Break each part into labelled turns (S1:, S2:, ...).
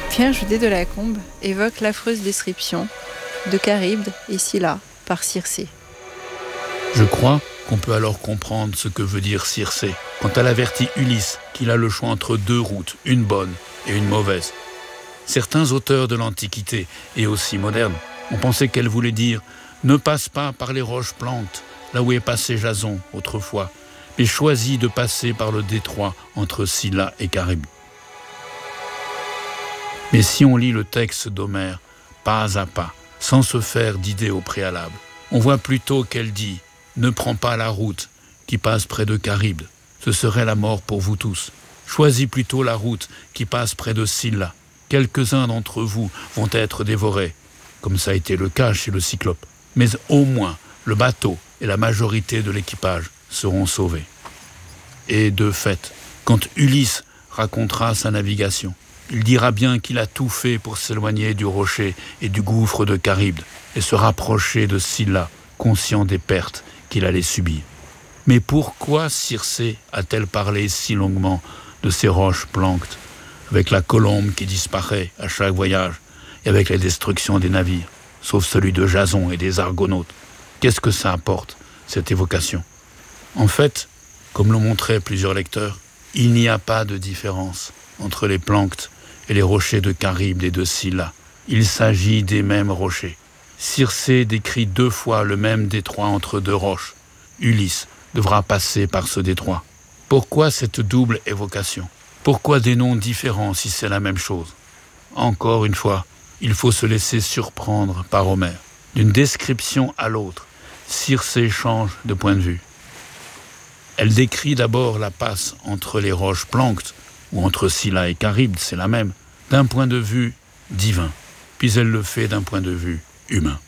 S1: Pierre Joudet de Lacombe évoque l'affreuse description de Charybde et Scylla par Circé.
S2: Je crois qu'on peut alors comprendre ce que veut dire Circé quand elle avertit Ulysse qu'il a le choix entre deux routes, une bonne et une mauvaise. Certains auteurs de l'Antiquité, et aussi modernes, ont pensé qu'elle voulait dire « Ne passe pas par les roches plantes, là où est passé Jason autrefois, mais choisis de passer par le détroit entre Scylla et Charybde. » Mais si on lit le texte d'Homère, pas à pas, sans se faire d'idée au préalable, on voit plutôt qu'elle dit « Ne prends pas la route qui passe près de Charybde, ce serait la mort pour vous tous. Choisis plutôt la route qui passe près de Scylla. Quelques-uns d'entre vous vont être dévorés, comme ça a été le cas chez le Cyclope. Mais au moins, le bateau et la majorité de l'équipage seront sauvés. » Et de fait, quand Ulysse racontera sa navigation, il dira bien qu'il a tout fait pour s'éloigner du rocher et du gouffre de Charybde et se rapprocher de Scylla, conscient des pertes qu'il allait subir. Mais pourquoi Circé a-t-elle parlé si longuement de ces roches planctes, avec la colombe qui disparaît à chaque voyage et avec les destructions des navires, sauf celui de Jason et des Argonautes? Qu'est-ce que ça apporte, cette évocation? En fait, comme l'ont montré plusieurs lecteurs, il n'y a pas de différence entre les planctes et les rochers de Charybde et de Scylla. Il s'agit des mêmes rochers. Circé décrit 2 fois le même détroit entre 2 roches. Ulysse devra passer par ce détroit. Pourquoi cette double évocation? Pourquoi des noms différents si c'est la même chose? Encore une fois, il faut se laisser surprendre par Homère. D'une description à l'autre, Circé change de point de vue. Elle décrit d'abord la passe entre les roches planctes, ou entre Scylla et Charybde, c'est la même, d'un point de vue divin, puis elle le fait d'un point de vue humain.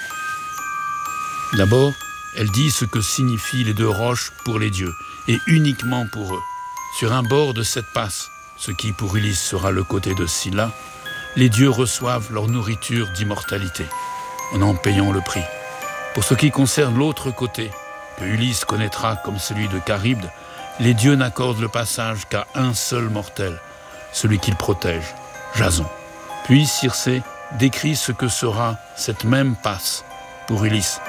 S2: D'abord, elle dit ce que signifient les 2 roches pour les dieux, et uniquement pour eux. Sur un bord de cette passe, ce qui pour Ulysse sera le côté de Scylla, les dieux reçoivent leur nourriture d'immortalité, en payant le prix. Pour ce qui concerne l'autre côté, que Ulysse connaîtra comme celui de Charybde, les dieux n'accordent le passage qu'à un seul mortel, celui qu'ils protègent, Jason. Puis Circé décrit ce que sera cette même passe pour Ulysse,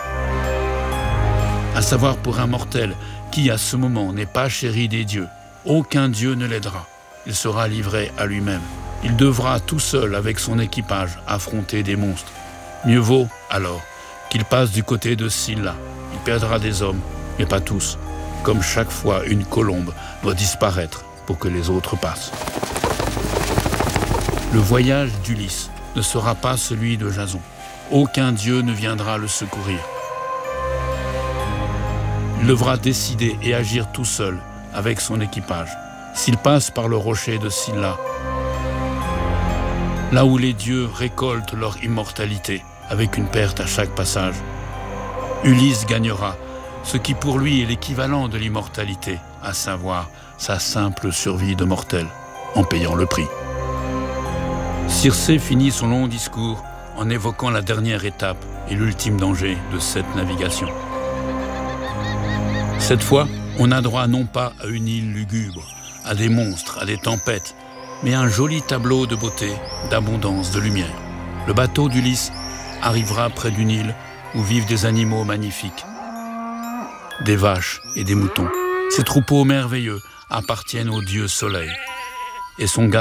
S2: à savoir pour un mortel qui, à ce moment, n'est pas chéri des dieux. Aucun dieu ne l'aidera. Il sera livré à lui-même. Il devra tout seul, avec son équipage, affronter des monstres. Mieux vaut, alors, qu'il passe du côté de Scylla. Il perdra des hommes, mais pas tous. Comme chaque fois, une colombe doit disparaître pour que les autres passent. Le voyage d'Ulysse ne sera pas celui de Jason. Aucun dieu ne viendra le secourir. Il devra décider et agir tout seul, avec son équipage. S'il passe par le rocher de Scylla, là où les dieux récoltent leur immortalité, avec une perte à chaque passage, Ulysse gagnera ce qui pour lui est l'équivalent de l'immortalité, à savoir sa simple survie de mortel, en payant le prix. Circé finit son long discours en évoquant la dernière étape et l'ultime danger de cette navigation. Cette fois, on n'a droit non pas à une île lugubre, à des monstres, à des tempêtes, mais à un joli tableau de beauté, d'abondance, de lumière. Le bateau d'Ulysse arrivera près d'une île où vivent des animaux magnifiques, des vaches et des moutons. Ces troupeaux merveilleux appartiennent au dieu Soleil et son